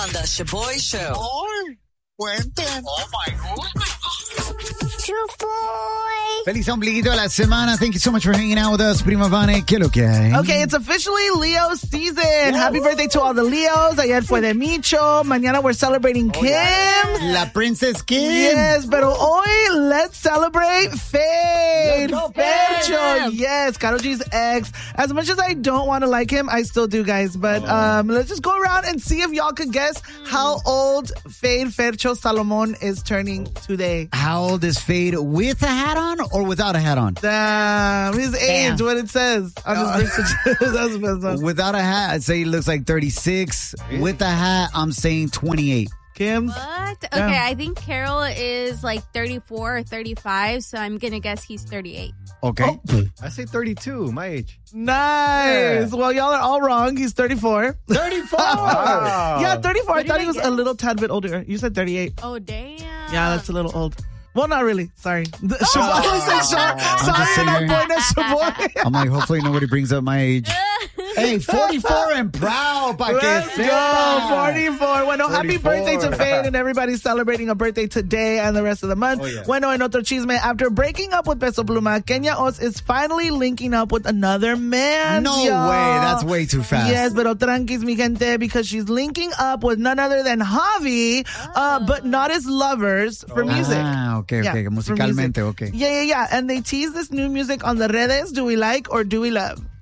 on the Shaboy Show. Ay, cuenten. Oh, my goodness. Shaboy. Feliz ombliguito de la semana. Thank you so much for hanging out with us, Prima Vane. ¿Qué lo que hay? Okay, it's officially Leo season. Happy birthday to all the Leos. Ayer fue de Micho. Mañana we're celebrating Kim. La Princess Kim. Yes, pero hoy let's celebrate Fade. Let's go, Fercho. Yes, Karol G's ex. As much as I don't want to like him, I still do, guys. But let's just go around and see if y'all could guess how old Fade Fercho Salomon is turning today. How old is Fade, with a hat on or without a hat on? Damn, his age, what it says on his birth certificate. That's messed up. Without a hat, I'd say he looks like 36. With a hat, I'm saying 28. Kim? What? Okay, I think Carol is like 34 or 35, so I'm going to guess he's 38. Okay. I say 32, my age. Nice. Yeah. Well, y'all are all wrong. He's 34. 34! Wow. Yeah, 34. I did thought I he was guess? a little tad bit older. You said 38. Oh, damn. Yeah, that's a little old. Well, not really. Sorry. Shaboy just Sorry, sitting no here. point at Shaboy. I'm like, hopefully nobody brings up my age. Hey, 44 and proud. Pa que Let's go. sepa. 44. Bueno, happy 44. birthday to Fade, and everybody's celebrating a birthday today and the rest of the month. Oh, yeah. Bueno, en otro chisme, after breaking up with Peso Pluma, Kenya Oz is finally linking up with another man. No y'all. way. That's way too fast. Yes, pero tranquis, mi gente, because she's linking up with none other than Javi, but not as lovers for music. Ah, okay. Yeah, for Musicalmente, music. okay. Yeah. And they tease this new music on the redes. Do we like or do we love?